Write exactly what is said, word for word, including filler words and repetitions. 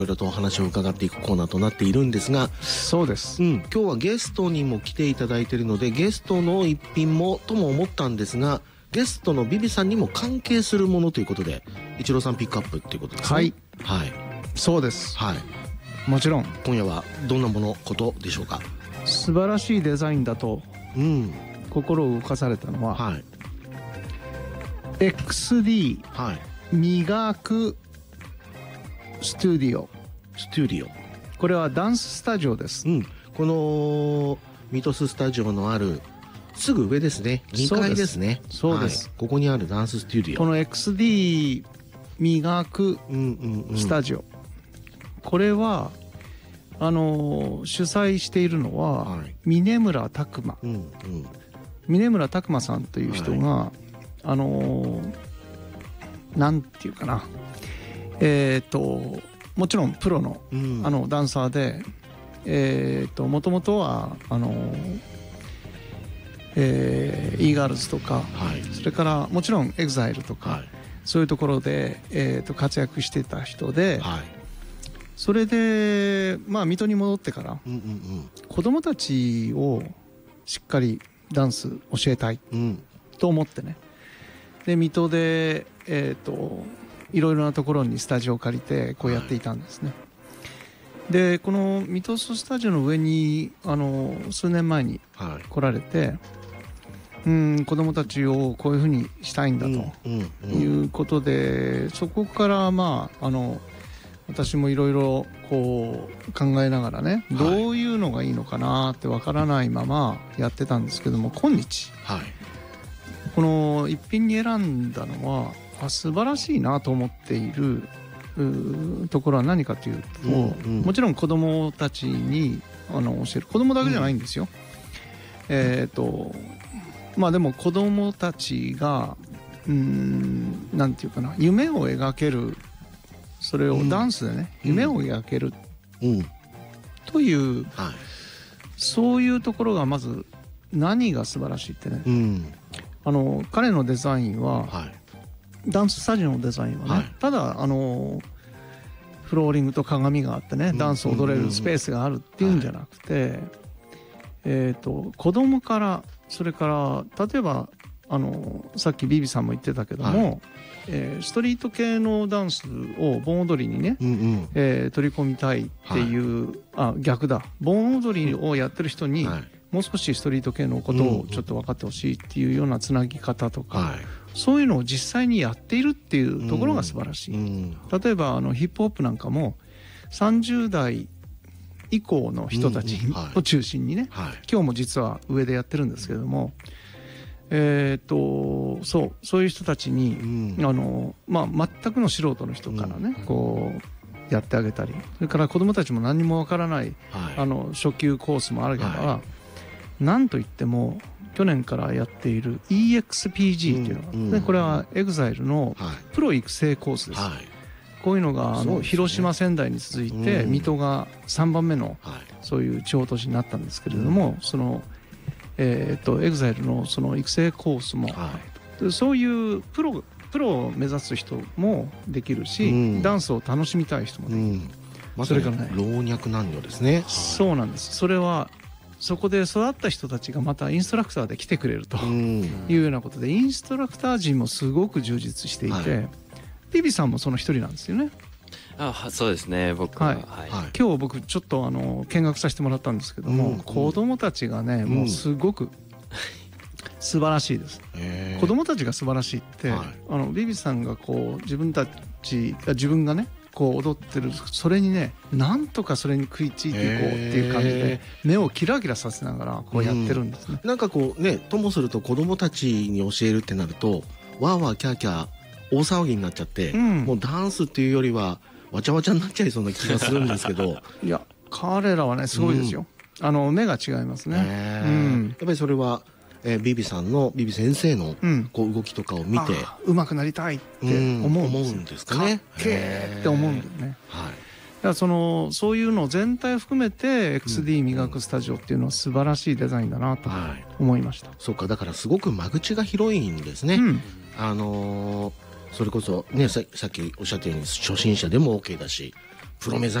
いろいろとお話を伺っていくコーナーとなっているんですが、 そうです、 うん、今日はゲストにも来ていただいているので、ゲストの一品もとも思ったんですが、ゲストのビビさんにも関係するものということで、一郎さんピックアップっていうことですね。 はい、 はい、 そうです。 はい、 もちろん今夜はどんなものことでしょうか。 素晴らしいデザインだと、うん、心を動かされたのは、はい、エックスディー、はい、磨くスタジオ。 スタジオ、 これはダンススタジオです、うん、 このミトススタジオのあるすぐ上ですね、にかいですね。 そうです、 はい、ここにあるダンススタジオ、 この エックスディー 磨くスタジオ、うんうんうん、これはあの主催しているのは、はい、峰村拓磨、うんうん、峰村拓磨さんという人が、はい、あのなんていうかな、えっともちろんプロの、うん、あのダンサーで、えっともともとはあの、えー、イーガールズとか、はい、それからもちろんエグザイルとか、はい、そういうところで、えー、と活躍してた人で、はい、それでまあ水戸に戻ってから、うんうんうん、子供たちをしっかりダンス教えたいと思ってね、で水戸でえっ、ー、といろいろなところにスタジオを借りてこうやっていたんですね、はい、でこのミトススタジオの上にあの数年前に来られて、はい、うん子供たちをこういうふうにしたいんだということで、うんうん、そこからまああの私もいろいろこう考えながらね、どういうのがいいのかなってわからないままやってたんですけども、今日、はい、この一品に選んだのはあ素晴らしいなと思っているところは何かというと、うんうん、もちろん子どもたちにあの教える、子どもだけじゃないんですよ、うん、えっとまあでも子どもたちがうーんなんていうかな、夢を描ける、それをダンスでね、うん、夢を描ける、うん、という、はい、そういうところがまず何が素晴らしいってね、うん、あの彼のデザインは、はい、ダンススタジオのデザインはね、はい、ただあのフローリングと鏡があってね、うん、ダンスを踊れるスペースがあるっていうんじゃなくて、はい、えーと子供から、それから例えばあのさっきビビさんも言ってたけども、はい、えー、ストリート系のダンスを盆踊りにね、うんうん、えー、取り込みたいっていう、はい、あ逆だ盆踊りをやってる人に、はい、もう少しストリート系のことをちょっと分かってほしいっていうようなつなぎ方とか、はい、そういうのを実際にやっているっていうところが素晴らしい、うん、例えばあのヒップホップなんかもさんじゅう代以降の人たちを中心にね、うんうん、はい、今日も実は上でやってるんですけれども、えー、とそうそういう人たちに、うん、あのまあ、全くの素人の人からね、うん、こうやってあげたり、それから子どもたちも何にもわからない、はい、あの初級コースもあるけど、はい、なんといっても去年からやっている イーエックスピージー っていうのが、うんうん、これは エグザイル のプロ育成コースです、はい、こういうのがあの、ね、広島仙台に続いて、うん、水戸がさんばんめの、はい、そういう地方都市になったんですけれども、うん、そのえー、とエグザイル のその育成コースも、はい、そういうプロプロを目指す人もできるし、うん、ダンスを楽しみたい人もできる、うん、 まさに老若男女ですね、はい、 そうなんです。それはそこで育った人たちがまたインストラクターで来てくれるというようなことで、インストラクター陣もすごく充実していて、はい、ビビさんもその一人なんですよね。 あ、そうですね、僕は、はいはい、今日僕ちょっとあの見学させてもらったんですけども、うん、子供たちがね、うん、もうすごく素晴らしいです、うん、子供たちが素晴らしいって、はい、あのビビさんがこう自分たち自分がねこう踊ってる、それにねなんとかそれに食いついていこうっていう感じで目をキラキラさせながらこうやってるんですね、 うん、なんかこうね、ともすると子供たちに教えるってなるとわーわーキャーキャー大騒ぎになっちゃって、うん、もうダンスっていうよりはわちゃわちゃになっちゃいそうな気がするんですけどいや彼らはねすごいですよ、うん、あの目が違いますね、 うん、やっぱりそれは、えー、ビビさんのビビ先生のこう動きとかを見て、 うん、上手くなりたいって思うんです、 うん、思うんですかね。 かっけーって思うんだよね、はい、だからそのそういうのを全体含めて エックスディー 磨くスタジオっていうのは素晴らしいデザインだなと思いました、はい、 そうか、だからすごく間口が広いんですね、うん、あのーそれこそね、さ, さっきおっしゃったように初心者でも OK だし、 プロ目指